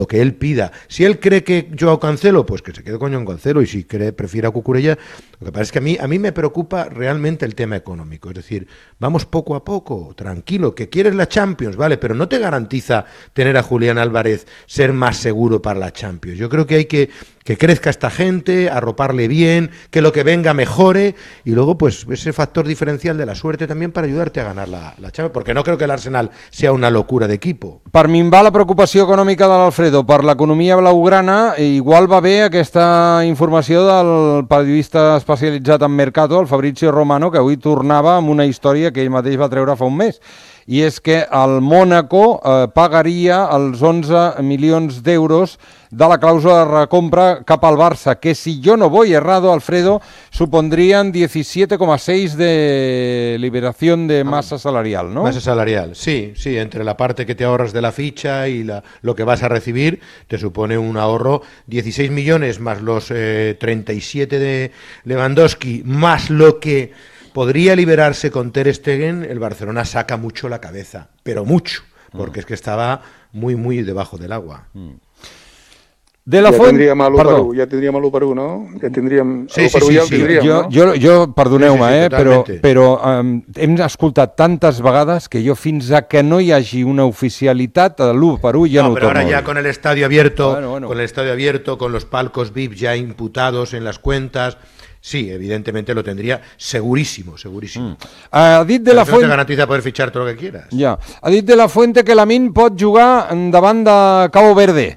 lo que él pida. Si él cree que Joao Cancelo, pues que se quede con Joao Cancelo, y si prefiere a Cucurella, lo que pasa es que a mí me preocupa realmente el tema económico, es decir, vamos poco a poco, tranquilo, que quieres la Champions, vale, pero no te garantiza tener a Julián Álvarez ser más seguro para la Champions. Yo creo que hay que crezca esta gente, arroparle bien, que lo que venga mejore, y luego pues ese factor diferencial de la suerte también para ayudarte a ganar la Champions, porque no creo que el Arsenal sea una locura d'equipo. Per minvar la preocupació econòmica de l'Alfredo per l'economia blaugrana, igual va bé aquesta informació del periodista especialitzat en Mercato, el Fabrizio Romano, que avui tornava amb una història que ell mateix va treure fa un mes. I és que el Mónaco pagaria els 11 milions d'euros de la clàusula de recompra cap al Barça, que si yo no voy errado, Alfredo, supondrían 17,6 de liberación de masa salarial, ¿no? Masa salarial, sí, entre la parte que te ahorras de la ficha y lo que vas a recibir, te supone un ahorro 16 millones más los 37 de Lewandowski, más lo que podría liberarse con Ter Stegen. El Barcelona saca mucho la cabeza, pero mucho, porque es que estaba muy, muy debajo del agua. De la ja tindríem l'1 per 1, no? Ja tindríem sí, l'1 per 1 ja el tindríem, no? Jo perdoneu-me, sí, però hem escoltat tantes vegades que jo fins a que no hi hagi una oficialitat de l'1 per 1 ja no ho torno. Pero ahora ya con el estadio abierto, bueno. con el estadio abierto, con los palcos VIP ya imputados en las cuentas, sí, evidentemente lo tendría segurísimo. Ha dit de la Fuente... No te garantiza poder fichar todo lo que quieras. Ja. Ha dit de la Fuente que Lamine pot jugar davant de Cabo Verde.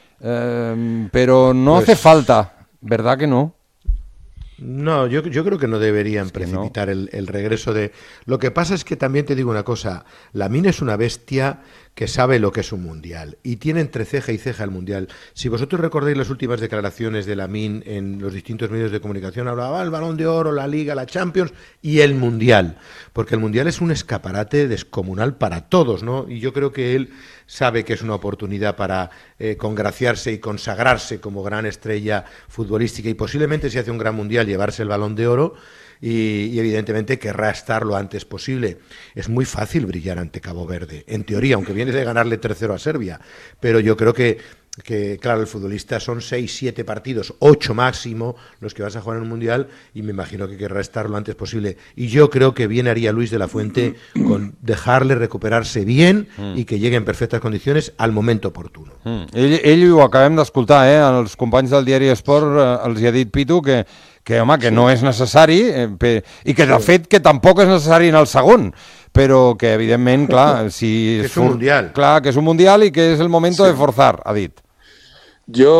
Pero no hace falta, ¿verdad que no? No, yo creo que no deberían precipitar el regreso de... Lo que pasa es que también te digo una cosa, Lamine es una bestia que sabe lo que es un mundial y tiene entre ceja y ceja el mundial. Si vosotros recordáis las últimas declaraciones de Lamine en los distintos medios de comunicación, hablaba el Balón de Oro, la Liga, la Champions y el mundial, porque el mundial es un escaparate descomunal para todos, ¿no? Y yo creo que él sabe que es una oportunidad para congraciarse y consagrarse como gran estrella futbolística, y posiblemente si hace un gran mundial llevarse el Balón de Oro, y evidentemente querrá estar lo antes posible. Es muy fácil brillar ante Cabo Verde, en teoría, aunque vienes de ganarle 3-0 a Serbia, pero yo creo que claro, el futbolista son 6, 7 partidos, 8 máximo los que vas a jugar en un mundial, y me imagino que querrá estar lo antes posible, y yo creo que bien haría Luis de la Fuente con dejarle recuperarse bien y que llegue en perfectes condicions al moment oportuno. Ell ho acabem d'escoltar, els companys del diari Esport els hi ha dit Pitu que home, que no és necessari i que de fet que tampoc és necessari en el segon, però que evidentment, clar, si és un mundial. Clar, que és un mundial i que és el moment de forzar, ha dit. Jo,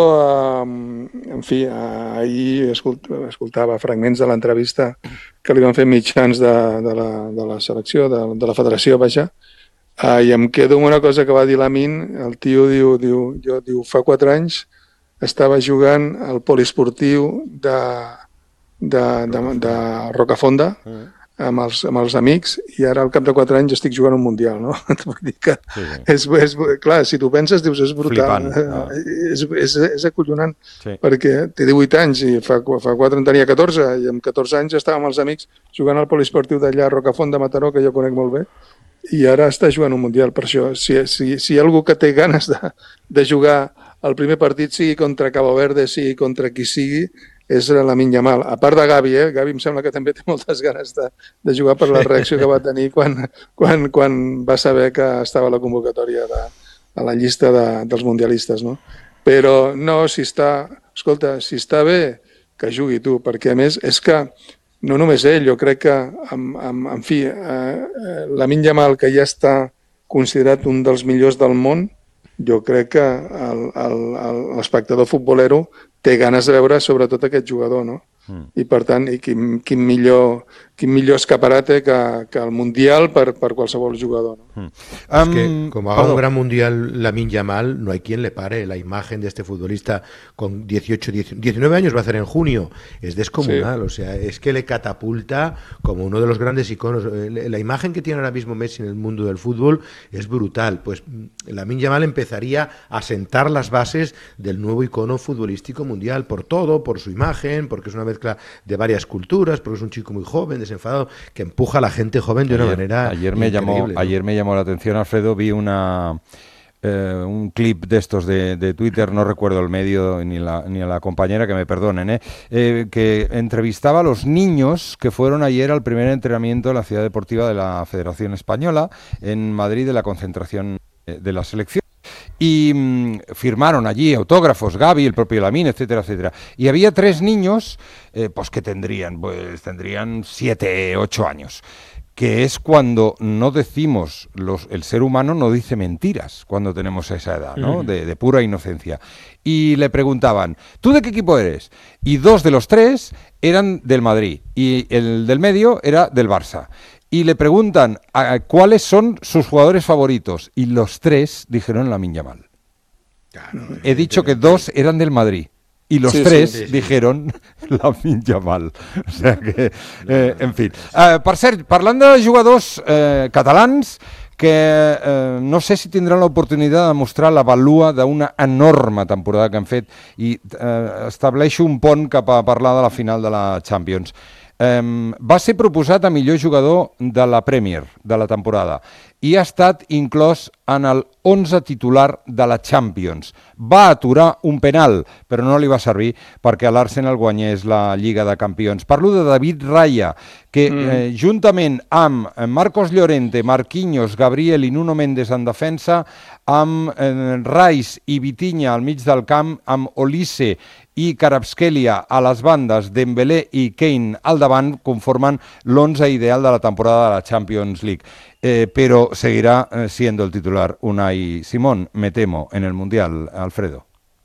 en fi, ahir escoltava fragments de l'entrevista que li van fer mitjans de la selecció, de la federació, vaja, i em quedo amb una cosa que va dir Lamine. El tio diu, fa 4 anys estava jugant al poliesportiu de Rocafonda amb els amics, i ara al cap de 4 anys estic jugant un mundial, no? Vull dir que és clar, si tu penses, dius, és brutal, és acollonant, perquè té 18 anys i fa 4 en tenia 14, i amb 14 anys estava amb els amics jugant al poliesportiu d'allà a Rocafonda, Mataró, que jo conec molt bé, i ara està jugant un mundial. Per això, si hi ha algú que té ganes de jugar el primer partit, sigui contra Cabo Verde, sigui contra qui sigui, és Lamine Yamal. A part de Gavi, Gavi em sembla que també té moltes ganes de jugar per la reacció que va tenir quan va saber que estava a la convocatòria a la llista dels mundialistes, no? Però no, si està bé, que jugui tu, perquè a més és que no només ell, jo crec que, en fi, Lamine Yamal, que ja està considerat un dels millors del món, jo crec que l'espectador futbolero té ganes de veure sobretot aquest jugador, no? I per tant, quin millor escaparate que el Mundial per qualsevol jugador, ¿no? Es que como haga un gran Mundial Lamine Yamal, no hay quien le pare. La imagen de este futbolista con 19 años va a hacer en junio, es descomunal, sí. O sea, es que le catapulta como uno de los grandes iconos. La imagen que tiene ahora mismo Messi en el mundo del fútbol es brutal. Pues Lamine Yamal empezaría a sentar las bases del nuevo icono futbolístico mundial, por todo, por su imagen, porque es una mezcla de varias culturas, porque es un chico muy joven, desenfadado, que empuja a la gente joven de una manera increíble, ¿no? Ayer me llamó la atención, Alfredo, vi una un clip de estos de Twitter, no recuerdo el medio ni a la compañera, que me perdonen, que entrevistaba a los niños que fueron ayer al primer entrenamiento de la ciudad deportiva de la Federación Española en Madrid, de la concentración de la selección. Y firmaron allí autógrafos, Gavi, el propio Lamine, etcétera, etcétera. Y había 3 niños pues que tendrían 7, 8 años. Que es cuando no decimos, el ser humano no dice mentiras cuando tenemos esa edad, ¿no? De pura inocencia. Y le preguntaban, ¿tú de qué equipo eres? Y 2 de los 3 eran del Madrid y el del medio era del Barça. Y le preguntan cuáles son sus jugadores favoritos. Y los 3 dijeron Lamine Yamal. Claro, he dicho que 2 eran del Madrid. I los 3 dijeron Lamine Yamal. O sea que, en fi. Per cert, parlant de jugadors catalans que no sé si tindran l'oportunitat de mostrar la valua d'una enorme temporada que han fet i estableixo un pont cap a parlar de la final de la Champions. Va ser proposat a millor jugador de la Premier de la temporada i ha estat inclòs en el 11 titular de la Champions. Va aturar un penal, però no li va servir perquè l'Arsenal guanyés la Lliga de Campions. Parlo de David Raya, que juntament amb Marcos Llorente, Marquinhos, Gabriel i Nuno Mendes en defensa, amb Rice i Vitinha al mig del camp, amb Olise i Kvaratskhelia a les bandes, Dembélé i Kane al davant, conformen l'11 ideal de la temporada de la Champions League. Pero seguirá siendo el titular Unai Simón, me temo, en el Mundial, Alfredo.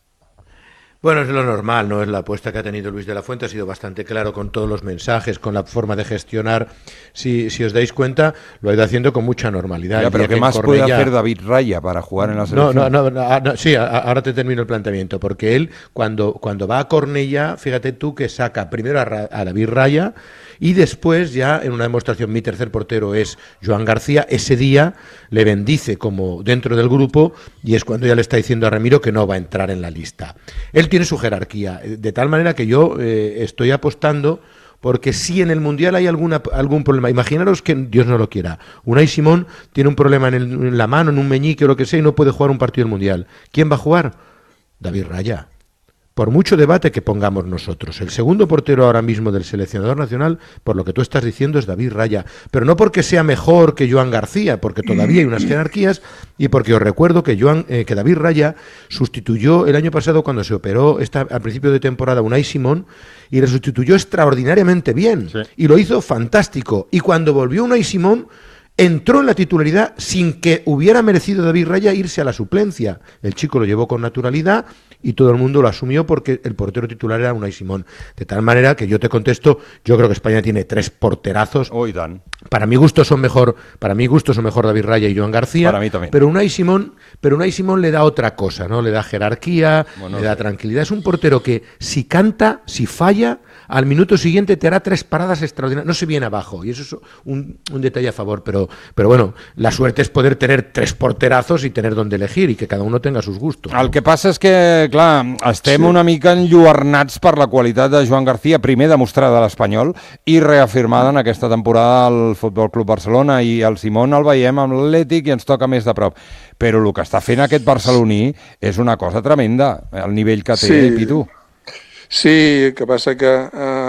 Bueno, es lo normal, ¿no? Es la apuesta que ha tenido Luis de la Fuente, ha sido bastante claro con todos los mensajes, con la forma de gestionar. Si os dais cuenta, lo ha ido haciendo con mucha normalidad. Ya, pero ¿qué más puede hacer David Raya para jugar en la selección? No, sí, ahora te termino el planteamiento, porque él, cuando va a Cornellà, fíjate tú que saca primero a David Raya y después ya en una demostración, mi tercer portero es Joan García, ese día le bendice como dentro del grupo y es cuando ya le está diciendo a Ramiro que no va a entrar en la lista. Él tiene su jerarquía, de tal manera que yo estoy apostando porque si en el Mundial hay algún problema, imaginaros que Dios no lo quiera, Unai Simón tiene un problema en la mano, en un meñique o lo que sea y no puede jugar un partido del Mundial. ¿Quién va a jugar? David Raya. Por mucho debate que pongamos nosotros, el segundo portero ahora mismo del seleccionador nacional, por lo que tú estás diciendo, es David Raya. Pero no porque sea mejor que Joan García, porque todavía hay unas jerarquías, y porque os recuerdo que David Raya sustituyó el año pasado cuando se operó al principio de temporada Unai Simón, y le sustituyó extraordinariamente bien, sí. Y lo hizo fantástico. Y cuando volvió Unai Simón, entró en la titularidad sin que hubiera merecido David Raya irse a la suplencia. El chico lo llevó con naturalidad y todo el mundo lo asumió porque el portero titular era Unai Simón. De tal manera que yo te contesto, yo creo que España tiene 3 porterazos. Para mi gusto son mejor David Raya y Joan García. Para mí también. Pero Unai Simón le da otra cosa, ¿no? Le da jerarquía, le da tranquilidad. Es un portero que si canta, si falla, al minuto siguiente te hará 3 paradas extraordinarias. No se viene abajo y eso es un detalle a favor, pero bueno, la suerte es poder tener 3 porterazos y tener donde elegir y que cada uno tenga sus gustos. El que passa és que, clar, estem una mica enlluernats per la qualitat de Joan García, primer demostrada a l'Espanyol i reafirmada en aquesta temporada al Futbol Club Barcelona, i el Simón el veiem amb l'Atlètic i ens toca més de prop. Però el que està fent aquest barceloní és una cosa tremenda, el nivell que té Pitu. Sí, el que passa que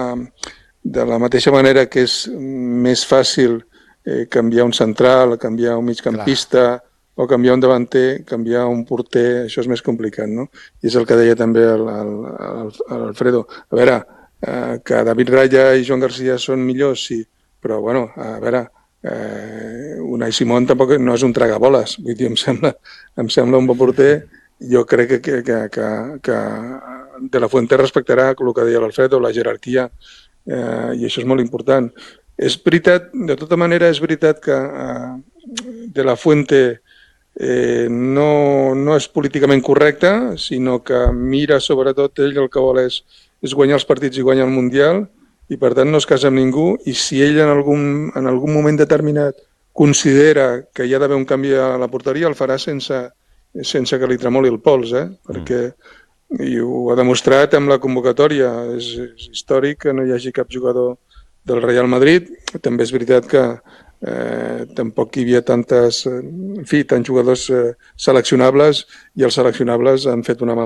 de la mateixa manera que és més fàcil canviar un central, canviar un migcampista, o canviar un davanter, canviar un porter, això és més complicat, no? I és el que deia també l'Alfredo. A veure, que David Raya i Joan García són millors, sí, però, bueno, a veure, Unai Simón tampoc no és un tragaboles, vull dir, em sembla un bon porter. Jo crec que De la Fuente respectarà el que deia l'Alfredo, la jerarquia, i això és molt important. És veritat, de tota manera, és veritat que De la Fuente no és políticament correcte, sinó que mira, sobretot, ell el que vol és guanyar els partits i guanyar el Mundial, i per tant no es casa amb ningú, i si ell en algun moment determinat considera que hi ha d'haver un canvi a la porteria, el farà sense que li tremoli el pols, perquè i ho ha demostrat amb la convocatòria. És històric que no hi hagi cap jugador del Real Madrid. També és veritat que tampoc hi havia tants jugadors seleccionables i els seleccionables han fet una mala